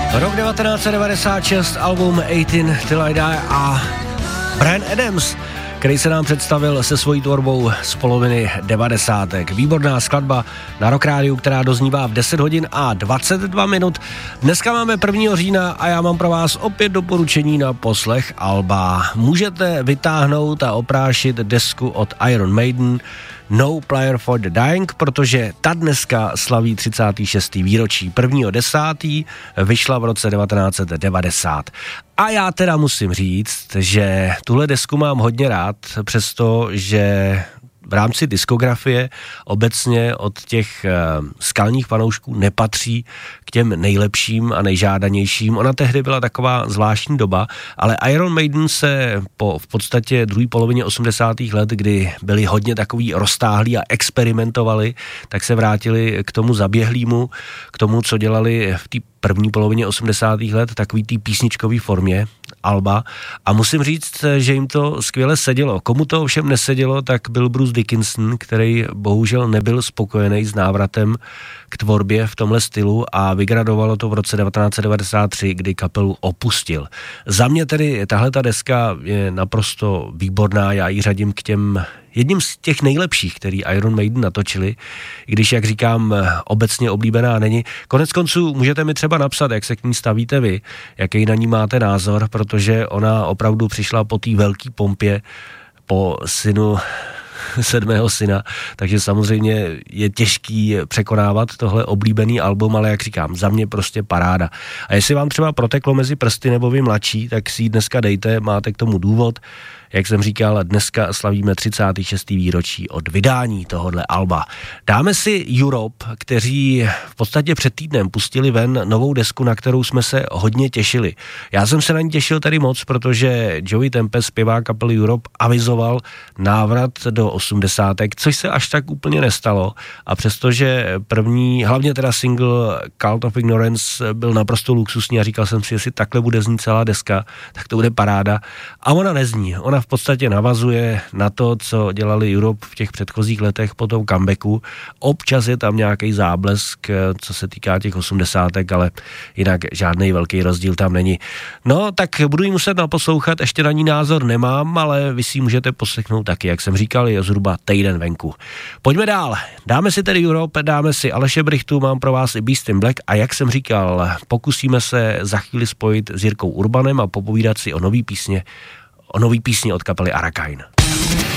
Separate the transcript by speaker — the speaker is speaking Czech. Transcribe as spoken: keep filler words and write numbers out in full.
Speaker 1: Rok devatenáct set devadesát šest, album eighteen Till I Die a Bryan Adams, který se nám představil se svojí tvorbou z poloviny devadesátek. Výborná skladba na Rock Rádiu, která doznívá v deset hodin a dvacet dva minut. Dneska máme prvního října a já mám pro vás opět doporučení na poslech alba. Můžete vytáhnout a oprášit desku od Iron Maiden No Prayer for the Dying, protože ta dneska slaví třicáté šesté výročí. prvního desátého vyšla v roce devatenáct set devadesát. A já teda musím říct, že tuhle desku mám hodně rád, přestože v rámci diskografie obecně od těch uh, skalních fanoušků nepatří k těm nejlepším a nejžádanějším. Ona tehdy byla taková zvláštní doba, ale Iron Maiden se po v podstatě druhé polovině osmdesátých let, kdy byli hodně takový roztáhlí a experimentovali, tak se vrátili k tomu zaběhlýmu, k tomu, co dělali v té první polovině osmdesátých let, takový té písničkové formě alba. A musím říct, že jim to skvěle sedělo. Komu to ovšem nesedělo, tak byl Bruce Dickinson, který bohužel nebyl spokojený s návratem k tvorbě v tomhle stylu a vygradovalo to v roce devatenáct set devadesát tři, kdy kapelu opustil. Za mě tedy tahle ta deska je naprosto výborná, já ji řadím k těm jedním z těch nejlepších, který Iron Maiden natočili, i když, jak říkám, obecně oblíbená není. Konec konců můžete mi třeba napsat, jak se k ní stavíte vy, jaký na ní máte názor, protože ona opravdu přišla po té velké pompě, po synu sedmého syna, takže samozřejmě je těžký překonávat tohle oblíbený album, ale jak říkám, za mě prostě paráda. A jestli vám třeba proteklo mezi prsty nebo vy mladší, tak si ji dneska dejte, máte k tomu důvod. Jak jsem říkal, dneska slavíme třicáté šesté výročí od vydání tohohle alba. Dáme si Europe, kteří v podstatě před týdnem pustili ven novou desku, na kterou jsme se hodně těšili. Já jsem se na ní těšil tady moc, protože Joey Tempest, zpěvák kapely Europe, avizoval návrat do osmdesátek, což se až tak úplně nestalo. A přestože první, hlavně teda single Cult of Ignorance byl naprosto luxusní a říkal jsem si, jestli takhle bude znít celá deska, tak to bude paráda. A ona nezní. Ona v podstatě navazuje na to, co dělali Europe v těch předchozích letech po tom comebacku. Občas je tam nějaký záblesk, co se týká těch osmdesátek, ale jinak žádný velký rozdíl tam není. No, tak budu jí muset naposlouchat, ještě na ní názor nemám, ale vy si můžete poslechnout taky, jak jsem říkal, je zhruba týden venku. Pojďme dál. Dáme si tedy Europe, dáme si Aleše Brychtu, mám pro vás i Beast in Black a jak jsem říkal, pokusíme se za chvíli spojit s Jirkou Urbanem a popovídat si o nový písně o nový písni od kapely Arakain.